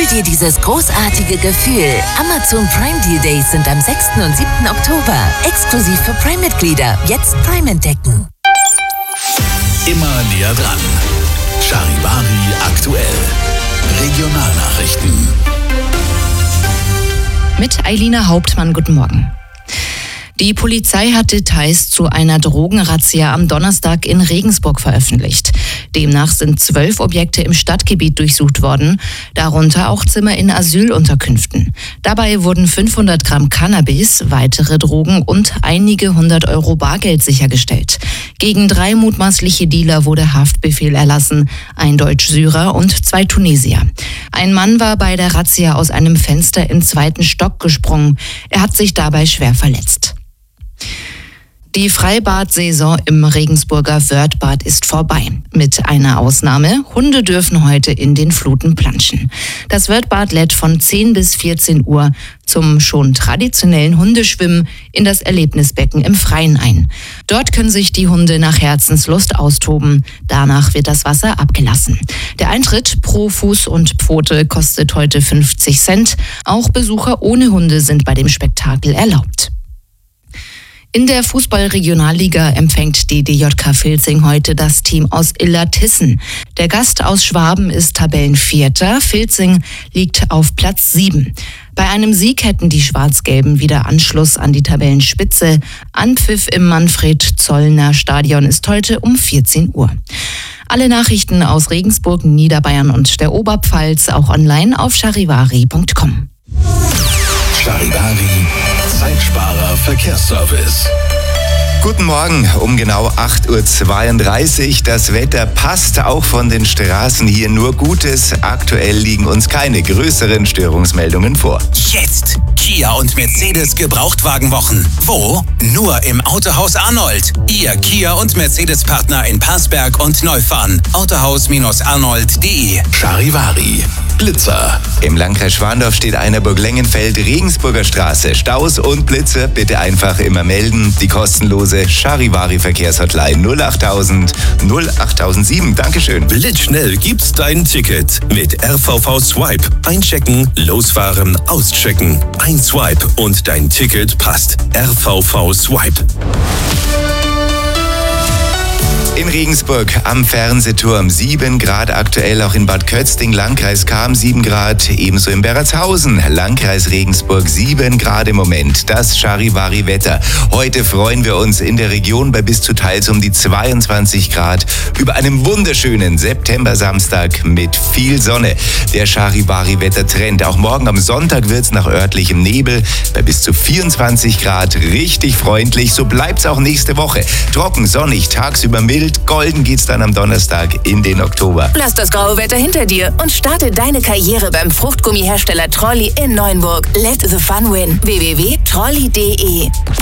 dir dieses großartige Gefühl. Amazon Prime Deal Days sind am 6. und 7. Oktober. Exklusiv für Prime-Mitglieder. Jetzt Prime entdecken. Immer näher dran. Charivari aktuell. Regionalnachrichten. Mit Eilina Hauptmann, guten Morgen. Die Polizei hat Details zu einer Drogenrazzia am Donnerstag in Regensburg veröffentlicht. Demnach sind 12 Objekte im Stadtgebiet durchsucht worden, darunter auch Zimmer in Asylunterkünften. Dabei wurden 500 Gramm Cannabis, weitere Drogen und einige 100 Euro Bargeld sichergestellt. Gegen 3 mutmaßliche Dealer wurde Haftbefehl erlassen, ein Deutsch-Syrer und 2 Tunesier. Ein Mann war bei der Razzia aus einem Fenster im 2. Stock gesprungen. Er hat sich dabei schwer verletzt. Die Freibad-Saison im Regensburger Wörthbad ist vorbei. Mit einer Ausnahme: Hunde dürfen heute in den Fluten planschen. Das Wörthbad lädt von 10 bis 14 Uhr zum schon traditionellen Hundeschwimmen in das Erlebnisbecken im Freien ein. Dort können sich die Hunde nach Herzenslust austoben. Danach wird das Wasser abgelassen. Der Eintritt pro Fuß und Pfote kostet heute 50 Cent. Auch Besucher ohne Hunde sind bei dem Spektakel erlaubt. In der Fußball-Regionalliga empfängt die DJK Vilsing heute das Team aus Illertissen. Der Gast aus Schwaben ist Tabellenvierter. Vilsing liegt auf Platz 7. Bei einem Sieg hätten die Schwarz-Gelben wieder Anschluss an die Tabellenspitze. Anpfiff im Manfred-Zollner-Stadion ist heute um 14 Uhr. Alle Nachrichten aus Regensburg, Niederbayern und der Oberpfalz auch online auf charivari.com. Charivari, Zeitsparer Verkehrsservice. Guten Morgen, um genau 8.32 Uhr. Das Wetter passt, auch von den Straßen hier nur Gutes. Aktuell liegen uns keine größeren Störungsmeldungen vor. Jetzt Kia und Mercedes Gebrauchtwagenwochen. Wo? Nur im Autohaus Arnold. Ihr Kia und Mercedes-Partner in Parsberg und Neufahren. Autohaus-arnold.de. Charivari, Blitzer. Im Landkreis Schwandorf steht Einerburg-Lengenfeld, Regensburger Straße. Staus und Blitzer bitte einfach immer melden. Die kostenlose Charivari-Verkehrshotline 08000 08007. Dankeschön. Blitzschnell gibt's dein Ticket mit RVV Swipe. Einchecken, losfahren, auschecken. Ein Swipe und dein Ticket passt. RVV Swipe. In Regensburg am Fernsehturm 7 Grad aktuell, auch in Bad Kötzting, Landkreis Cham 7 Grad, ebenso in Berratshausen, Landkreis Regensburg 7 Grad im Moment. Das Charivari-Wetter. Heute freuen wir uns in der Region bei bis zu teils um die 22 Grad über einem wunderschönen September-Samstag mit viel Sonne. Der Charivari-Wettertrend. Auch morgen am Sonntag wird's nach örtlichem Nebel bei bis zu 24 Grad richtig freundlich. So bleibt's auch nächste Woche. Trocken, sonnig, tagsüber mild. Golden geht's dann am Donnerstag in den Oktober. Lass das graue Wetter hinter dir und starte deine Karriere beim Fruchtgummihersteller Trolli in Neuenburg. Let the fun win. www.trolli.de